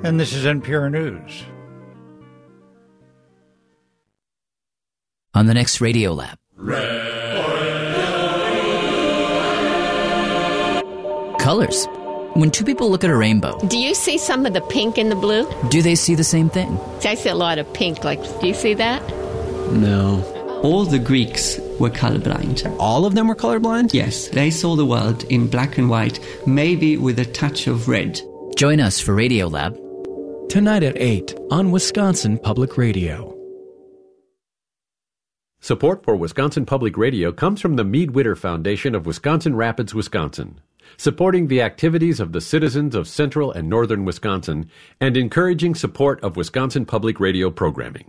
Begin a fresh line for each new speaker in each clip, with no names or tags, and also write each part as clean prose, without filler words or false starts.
and this is NPR News.
On the next Radio Lab. Colors. When two people look at a rainbow,
Do you see some of the pink in the blue?
do they see the same thing?
I see a lot of pink. Like, do you see that?
No. All the Greeks were colorblind.
All of them were colorblind?
Yes, they saw the world in black and white, maybe with a touch of red.
Join us for Radio Lab.
Tonight at 8 on Wisconsin Public Radio.
Support for Wisconsin Public Radio comes from the Mead Witter Foundation of Wisconsin Rapids, Wisconsin, supporting the activities of the citizens of central and northern Wisconsin and encouraging support of Wisconsin Public Radio programming.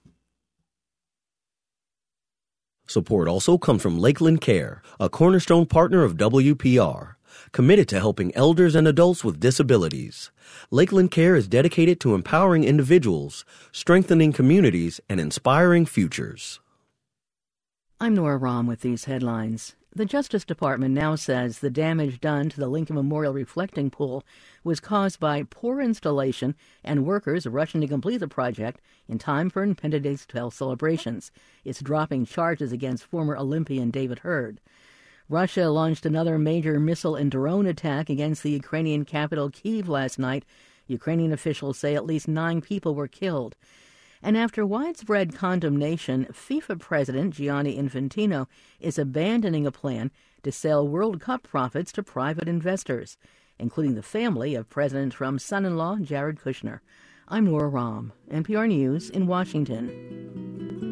Support also comes from Lakeland Care, a cornerstone partner of WPR, committed to helping elders and adults with disabilities. Lakeland Care is dedicated to empowering individuals, strengthening communities, and inspiring futures.
I'm Nora Rahm with these headlines. The Justice Department now says the damage done to the Lincoln Memorial Reflecting Pool was caused by poor installation and workers rushing to complete the project in time for Independence Day celebrations. It's dropping charges against former Olympian David Hurd. Russia launched another major missile and drone attack against the Ukrainian capital Kyiv last night. Ukrainian officials say at least 9 people were killed. And after widespread condemnation, FIFA President Gianni Infantino is abandoning a plan to sell World Cup profits to private investors, including the family of President Trump's son-in-law, Jared Kushner. I'm Nora Rahm, NPR News in Washington.